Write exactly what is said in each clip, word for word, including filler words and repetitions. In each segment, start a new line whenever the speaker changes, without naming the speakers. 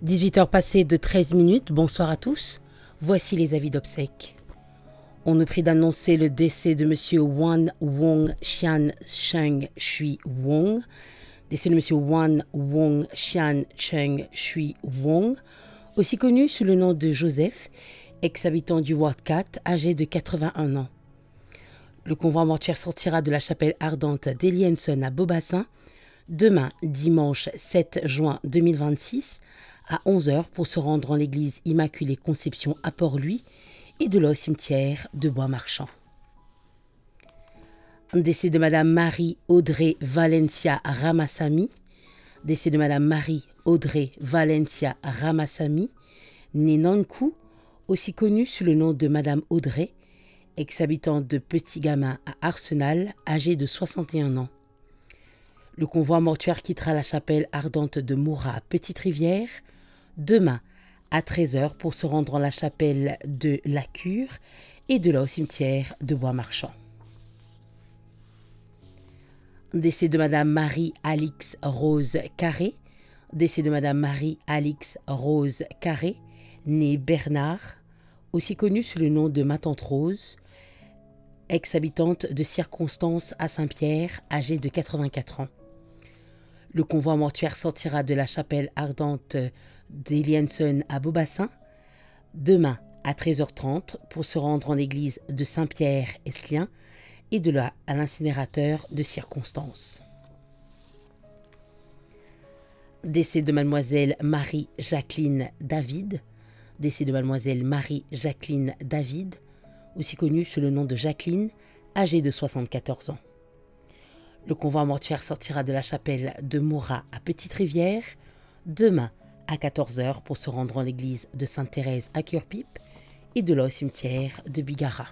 dix-huit heures passées de treize minutes, bonsoir à tous. Voici les avis d'obsèques. On nous prie d'annoncer le décès de M. Wan Wong Xian Cheng Shui Wong, décès de M. Wan Wong Xian Cheng Shui Wong, aussi connu sous le nom de Joseph, ex-habitant du Ward quatre, âgé de quatre-vingt-un ans. Le convoi mortuaire sortira de la chapelle ardente d'Elienson à Beaubassin demain, dimanche sept juin deux mille vingt-six, à onze heures pour se rendre en l'église Immaculée Conception à Port-Louis et de là au cimetière de Bois-Marchand. Décès de Madame Marie-Audrey Valencia Ramassamy. Décès de Madame Marie-Audrey Valencia Ramassamy, née Nankou, aussi connue sous le nom de Madame Audrey, ex-habitante de Petit Gamin à Arsenal, âgée de soixante et un ans. Le convoi mortuaire quittera la chapelle ardente de Morat à Petite-Rivière demain à treize heures pour se rendre en la chapelle de la Cure et de là au cimetière de Bois-Marchand. Décès de Madame Marie-Alix Rose Carré. Décès de Madame Marie-Alix Rose Carré, née Bernard, aussi connue sous le nom de ma tante Rose, ex-habitante de Circonstance à Saint-Pierre, âgée de quatre-vingt-quatre ans. Le convoi mortuaire sortira de la chapelle ardente d'Elienson à Beaubassin demain à treize heures trente pour se rendre en l'église de Saint-Pierre-Esslien et de là à l'incinérateur de Circonstance. Décès de Mademoiselle Marie-Jacqueline David. Décès de Mademoiselle Marie-Jacqueline David, aussi connue sous le nom de Jacqueline, âgée de soixante-quatorze ans. Le convoi mortuaire sortira de la chapelle de Morat à Petite-Rivière demain à quatorze heures pour se rendre en l'église de Sainte-Thérèse à Cure-Pipe et de là au cimetière de Bigara.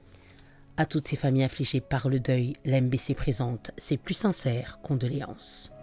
À toutes ces familles affligées par le deuil, l'A M B C présente ses plus sincères condoléances.